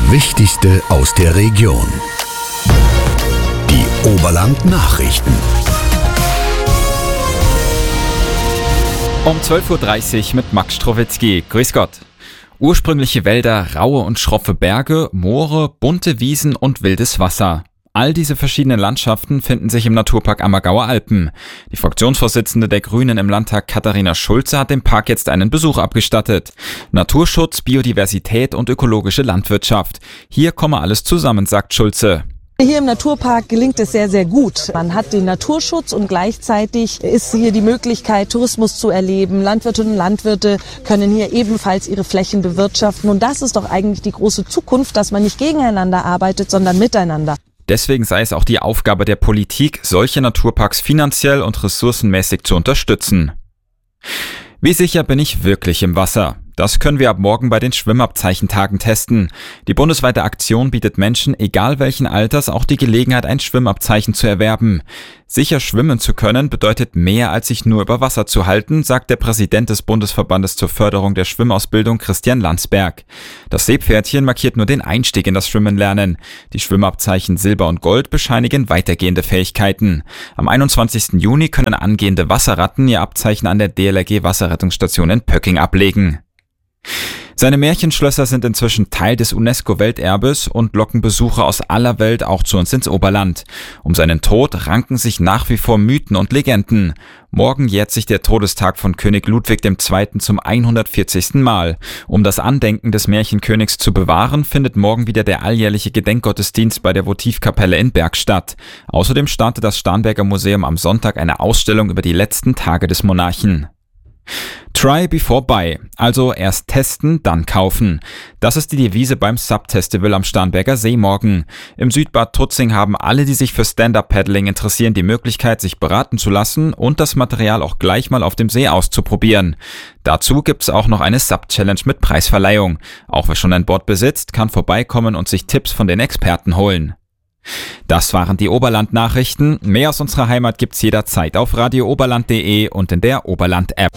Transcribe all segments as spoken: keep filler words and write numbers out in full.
Wichtigste aus der Region. Die Oberland-Nachrichten. Um zwölf Uhr dreißig mit Max Strowitzki. Grüß Gott. Ursprüngliche Wälder, raue und schroffe Berge, Moore, bunte Wiesen und wildes Wasser. All diese verschiedenen Landschaften finden sich im Naturpark Ammergauer Alpen. Die Fraktionsvorsitzende der Grünen im Landtag Katharina Schulze hat dem Park jetzt einen Besuch abgestattet. Naturschutz, Biodiversität und ökologische Landwirtschaft. Hier komme alles zusammen, sagt Schulze. Hier im Naturpark gelingt es sehr, sehr gut. Man hat den Naturschutz und gleichzeitig ist hier die Möglichkeit, Tourismus zu erleben. Landwirtinnen und Landwirte können hier ebenfalls ihre Flächen bewirtschaften. Und das ist doch eigentlich die große Zukunft, dass man nicht gegeneinander arbeitet, sondern miteinander. Deswegen sei es auch die Aufgabe der Politik, solche Naturparks finanziell und ressourcenmäßig zu unterstützen. Wie sicher bin ich wirklich im Wasser? Das können wir ab morgen bei den Schwimmabzeichentagen testen. Die bundesweite Aktion bietet Menschen, egal welchen Alters, auch die Gelegenheit, ein Schwimmabzeichen zu erwerben. Sicher schwimmen zu können bedeutet mehr, als sich nur über Wasser zu halten, sagt der Präsident des Bundesverbandes zur Förderung der Schwimmausbildung, Christian Landsberg. Das Seepferdchen markiert nur den Einstieg in das Schwimmenlernen. Die Schwimmabzeichen Silber und Gold bescheinigen weitergehende Fähigkeiten. Am einundzwanzigsten Juni können angehende Wasserratten ihr Abzeichen an der D L R G Wasserrettungsstation in Pöcking ablegen. Seine Märchenschlösser sind inzwischen Teil des UNESCO-Welterbes und locken Besucher aus aller Welt auch zu uns ins Oberland. Um seinen Tod ranken sich nach wie vor Mythen und Legenden. Morgen jährt sich der Todestag von König Ludwig der Zweite zum hundertvierzigsten Mal. Um das Andenken des Märchenkönigs zu bewahren, findet morgen wieder der alljährliche Gedenkgottesdienst bei der Votivkapelle in Berg statt. Außerdem startet das Starnberger Museum am Sonntag eine Ausstellung über die letzten Tage des Monarchen. Try before buy, also erst testen, dann kaufen. Das ist die Devise beim Subfestival am Starnberger See morgen. Im Südbad Tutzing haben alle, die sich für Stand-Up-Paddling interessieren, die Möglichkeit, sich beraten zu lassen und das Material auch gleich mal auf dem See auszuprobieren. Dazu gibt's auch noch eine Sub-Challenge mit Preisverleihung. Auch wer schon ein Board besitzt, kann vorbeikommen und sich Tipps von den Experten holen. Das waren die Oberland-Nachrichten. Mehr aus unserer Heimat gibt's jederzeit auf radio oberland punkt de und in der Oberland-App.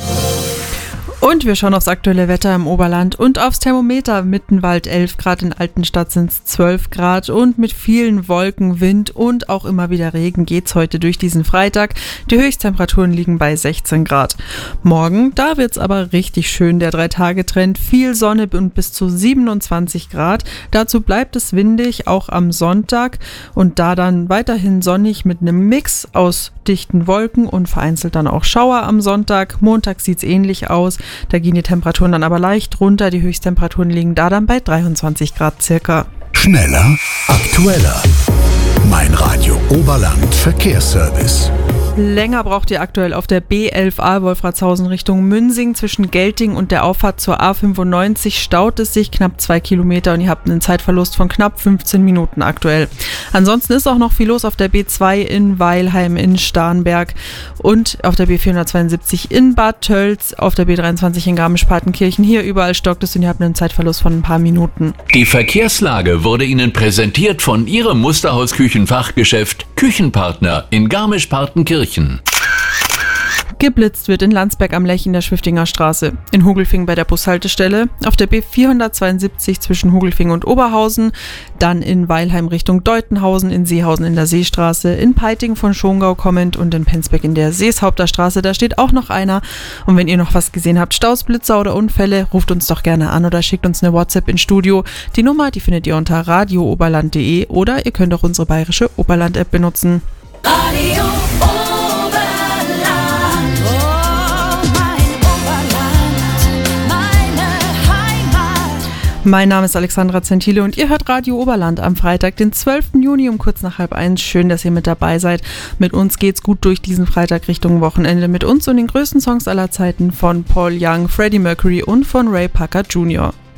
Und wir schauen aufs aktuelle Wetter im Oberland und aufs Thermometer. Mittenwald elf Grad, in Altenstadt sind es zwölf Grad und mit vielen Wolken, Wind und auch immer wieder Regen geht's heute durch diesen Freitag. Die Höchsttemperaturen liegen bei sechzehn Grad. Morgen, da wird's aber richtig schön, der Drei-Tage-Trend. Viel Sonne und bis zu siebenundzwanzig Grad. Dazu bleibt es windig, auch am Sonntag. Und da dann weiterhin sonnig mit einem Mix aus dichten Wolken und vereinzelt dann auch Schauer am Sonntag. Montag sieht's ähnlich aus. Da gehen die Temperaturen dann aber leicht runter. Die Höchsttemperaturen liegen da dann bei dreiundzwanzig Grad circa. Schneller, aktueller. Mein Radio Oberland Verkehrsservice. Länger braucht ihr aktuell auf der B elf A Wolfratshausen Richtung Münsing. Zwischen Gelting und der Auffahrt zur A fünfundneunzig staut es sich knapp zwei Kilometer und ihr habt einen Zeitverlust von knapp fünfzehn Minuten aktuell. Ansonsten ist auch noch viel los auf der B zwei in Weilheim in Starnberg und auf der B vierhundertzweiundsiebzig in Bad Tölz, auf der B dreiundzwanzig in Garmisch-Partenkirchen. Hier überall stockt es und ihr habt einen Zeitverlust von ein paar Minuten. Die Verkehrslage wurde Ihnen präsentiert von Ihrem Musterhaus-Küchenfachgeschäft Küchenpartner in Garmisch-Partenkirchen. Geblitzt wird in Landsberg am Lech in der Schwiftinger Straße, in Hugelfing bei der Bushaltestelle, auf der B vierhundertzweiundsiebzig zwischen Hugelfing und Oberhausen, dann in Weilheim Richtung Deutenhausen, in Seehausen in der Seestraße, in Peiting von Schongau kommend und in Penzberg in der Seeshaupter Straße, da steht auch noch einer. Und wenn ihr noch was gesehen habt, Staus, Blitzer oder Unfälle, ruft uns doch gerne an oder schickt uns eine WhatsApp ins Studio. Die Nummer, die findet ihr unter radio oberland punkt de oder ihr könnt auch unsere bayerische Oberland-App benutzen. Radio Oberland, oh mein Oberland, meine Heimat. Mein Name ist Alexandra Zentile und ihr hört Radio Oberland am Freitag, den zwölften Juni um kurz nach halb eins. Schön, dass ihr mit dabei seid. Mit uns geht's gut durch diesen Freitag Richtung Wochenende. Mit uns und den größten Songs aller Zeiten von Paul Young, Freddie Mercury und von Ray Parker Junior